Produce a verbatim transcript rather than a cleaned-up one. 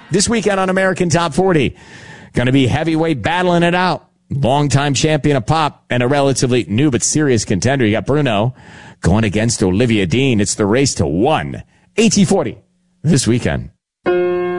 This weekend on American Top forty, going to be heavyweight battling it out. Longtime champion of pop and a relatively new but serious contender. You got Bruno going against Olivia Dean. It's the race to one. A T forty this weekend.